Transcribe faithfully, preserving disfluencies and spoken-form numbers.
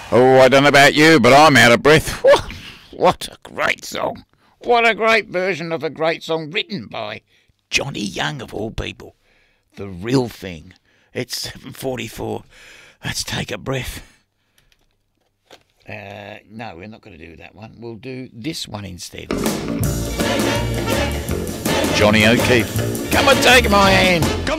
Oh, I don't know about you, but I'm out of breath. What, what a great song. What a great version of a great song written by Johnny Young, of all people. The Real Thing. It's seven forty-four. Let's take a breath. Uh, no, we're not going to do that one. We'll do this one instead. Johnny O'Keefe. Come and take my hand.